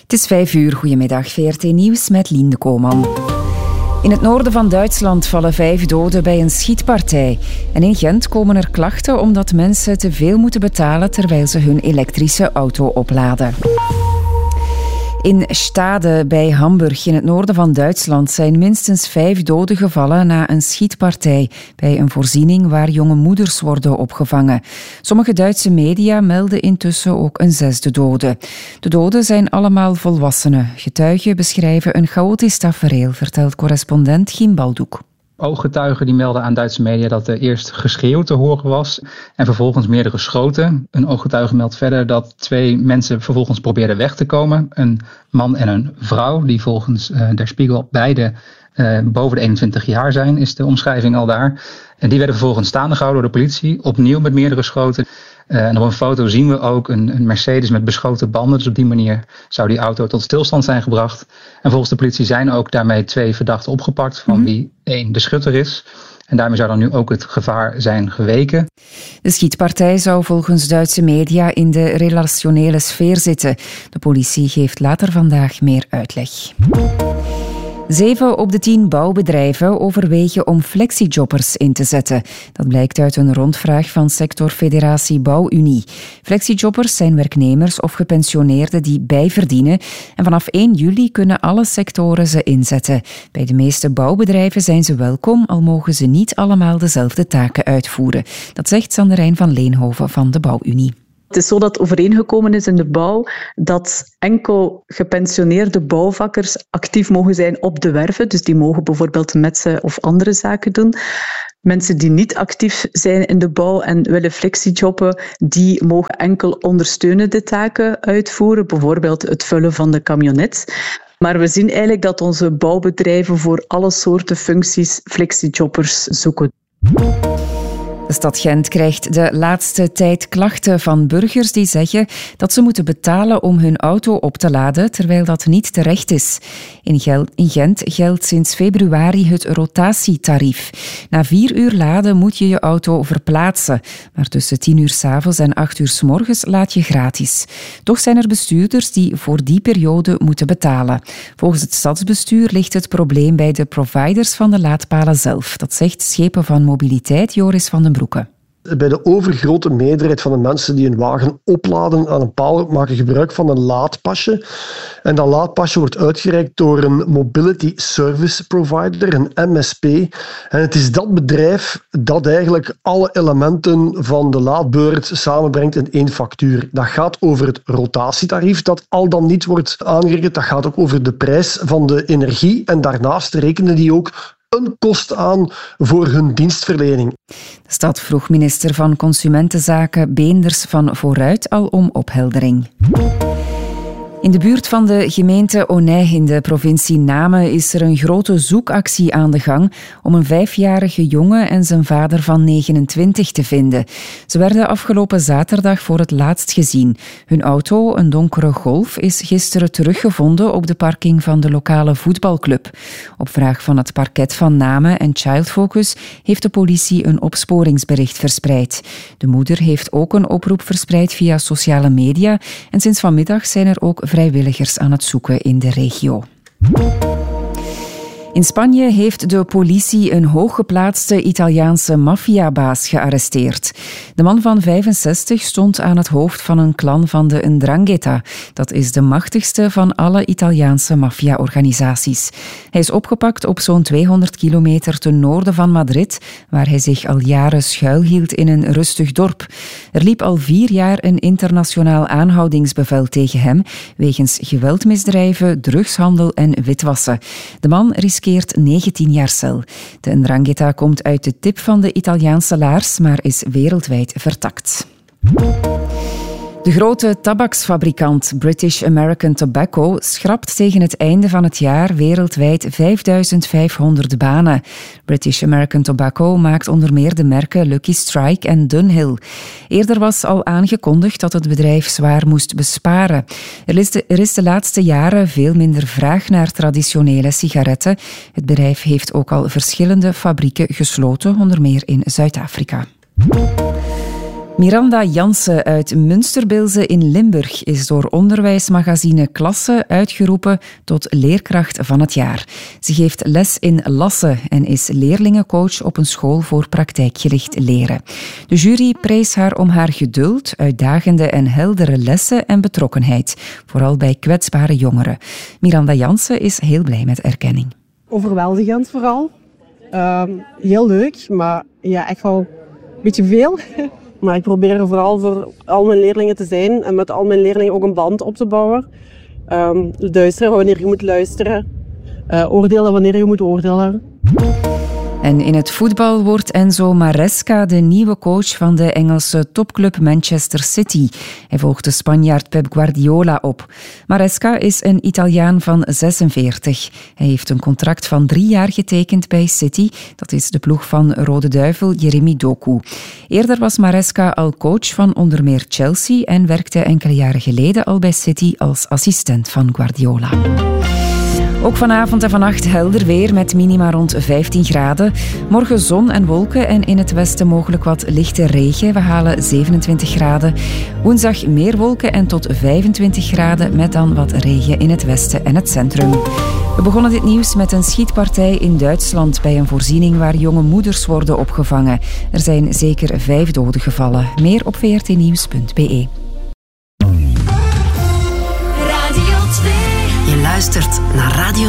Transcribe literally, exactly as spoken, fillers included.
Het is vijf uur, goedemiddag, V R T Nieuws met Lien de Kooman. In het noorden van Duitsland vallen vijf doden bij een schietpartij. En in Gent komen er klachten omdat mensen te veel moeten betalen terwijl ze hun elektrische auto opladen. In Stade bij Hamburg, in het noorden van Duitsland, zijn minstens vijf doden gevallen na een schietpartij bij een voorziening waar jonge moeders worden opgevangen. Sommige Duitse media melden intussen ook een zesde dode. De doden zijn allemaal volwassenen. Getuigen beschrijven een chaotisch tafereel, vertelt correspondent Giem Baldoek. Ooggetuigen die melden aan Duitse media dat er eerst geschreeuw te horen was en vervolgens meerdere schoten. Een ooggetuige meldt verder dat twee mensen vervolgens probeerden weg te komen. Een man en een vrouw die volgens uh, Der Spiegel beide uh, boven de eenentwintig jaar zijn, is de omschrijving al daar. En die werden vervolgens staande gehouden door de politie, opnieuw met meerdere schoten. Uh, en op een foto zien we ook een, een Mercedes met beschoten banden. Dus op die manier zou die auto tot stilstand zijn gebracht. En volgens de politie zijn ook daarmee twee verdachten opgepakt, van mm-hmm. wie één de schutter is. En daarmee zou dan nu ook het gevaar zijn geweken. De schietpartij zou volgens Duitse media in de relationele sfeer zitten. De politie geeft later vandaag meer uitleg. Zeven op de tien bouwbedrijven overwegen om flexijobbers in te zetten. Dat blijkt uit een rondvraag van sectorfederatie Bouwunie. Flexijobbers zijn werknemers of gepensioneerden die bijverdienen. En vanaf één juli kunnen alle sectoren ze inzetten. Bij de meeste bouwbedrijven zijn ze welkom, al mogen ze niet allemaal dezelfde taken uitvoeren. Dat zegt Sanderijn van Leenhoven van de Bouwunie. Het is zo dat overeengekomen is in de bouw dat enkel gepensioneerde bouwvakkers actief mogen zijn op de werven. Dus die mogen bijvoorbeeld metsen of andere zaken doen. Mensen die niet actief zijn in de bouw en willen flexijobben, die mogen enkel ondersteunende taken uitvoeren. Bijvoorbeeld het vullen van de camionet. Maar we zien eigenlijk dat onze bouwbedrijven voor alle soorten functies flexijobbers zoeken. De stad Gent krijgt de laatste tijd klachten van burgers die zeggen dat ze moeten betalen om hun auto op te laden, terwijl dat niet terecht is. In, Gel- in Gent geldt sinds februari het rotatietarief. Na vier uur laden moet je je auto verplaatsen, maar tussen tien uur 's avonds en acht uur 's morgens laad je gratis. Toch zijn er bestuurders die voor die periode moeten betalen. Volgens het stadsbestuur ligt het probleem bij de providers van de laadpalen zelf. Dat zegt Schepen van Mobiliteit Joris van den Broeke. Bij de overgrote meerderheid van de mensen die een wagen opladen aan een paal maken gebruik van een laadpasje. En dat laadpasje wordt uitgereikt door een Mobility Service Provider, een M S P. En het is dat bedrijf dat eigenlijk alle elementen van de laadbeurt samenbrengt in één factuur. Dat gaat over het rotatietarief dat al dan niet wordt aangerekend. Dat gaat ook over de prijs van de energie. En daarnaast rekenen die ook een kost aan voor hun dienstverlening. De stad vroeg minister van Consumentenzaken Beenders van Vooruit al om opheldering. In de buurt van de gemeente Onij in de provincie Namen is er een grote zoekactie aan de gang om een vijfjarige jongen en zijn vader van negenentwintig te vinden. Ze werden afgelopen zaterdag voor het laatst gezien. Hun auto, een donkere Golf, is gisteren teruggevonden op de parking van de lokale voetbalclub. Op vraag van het parket van Namen en Child Focus heeft de politie een opsporingsbericht verspreid. De moeder heeft ook een oproep verspreid via sociale media en sinds vanmiddag zijn er ook vrijwilligers aan het zoeken in de regio. In Spanje heeft de politie een hooggeplaatste Italiaanse maffiabaas gearresteerd. De man van vijfenzestig stond aan het hoofd van een clan van de Ndrangheta. Dat is de machtigste van alle Italiaanse maffia-organisaties. Hij is opgepakt op zo'n tweehonderd kilometer ten noorden van Madrid, waar hij zich al jaren schuilhield in een rustig dorp. Er liep al vier jaar een internationaal aanhoudingsbevel tegen hem, wegens geweldmisdrijven, drugshandel en witwassen. De man riskeert negentien jaar cel. De Ndrangheta komt uit de tip van de Italiaanse laars, maar is wereldwijd vertakt. De grote tabaksfabrikant British American Tobacco schrapt tegen het einde van het jaar wereldwijd vijfduizend vijfhonderd banen. British American Tobacco maakt onder meer de merken Lucky Strike en Dunhill. Eerder was al aangekondigd dat het bedrijf zwaar moest besparen. Er is de, er is de laatste jaren veel minder vraag naar traditionele sigaretten. Het bedrijf heeft ook al verschillende fabrieken gesloten, onder meer in Zuid-Afrika. Miranda Jansen uit Münsterbilze in Limburg is door onderwijsmagazine Klasse uitgeroepen tot leerkracht van het jaar. Ze geeft les in Lasse en is leerlingencoach op een school voor praktijkgericht leren. De jury prees haar om haar geduld, uitdagende en heldere lessen en betrokkenheid, vooral bij kwetsbare jongeren. Miranda Jansen is heel blij met erkenning. Overweldigend vooral. Uh, heel leuk, maar ja, echt wel een beetje veel. Maar ik probeer er vooral voor al mijn leerlingen te zijn en met al mijn leerlingen ook een band op te bouwen. Um, luisteren wanneer je moet luisteren. Uh, oordelen wanneer je moet oordelen. En in het voetbal wordt Enzo Maresca de nieuwe coach van de Engelse topclub Manchester City. Hij volgt de Spanjaard Pep Guardiola op. Maresca is een Italiaan van zesenveertig. Hij heeft een contract van drie jaar getekend bij City. Dat is de ploeg van Rode Duivel Jeremy Doku. Eerder was Maresca al coach van onder meer Chelsea en werkte enkele jaren geleden al bij City als assistent van Guardiola. Ook vanavond en vannacht helder weer met minima rond vijftien graden. Morgen zon en wolken en in het westen mogelijk wat lichte regen. We halen zevenentwintig graden. Woensdag meer wolken en tot vijfentwintig graden met dan wat regen in het westen en het centrum. We begonnen dit nieuws met een schietpartij in Duitsland bij een voorziening waar jonge moeders worden opgevangen. Er zijn zeker vijf doden gevallen. Meer op v r t nieuws punt b e. Je luistert naar Radio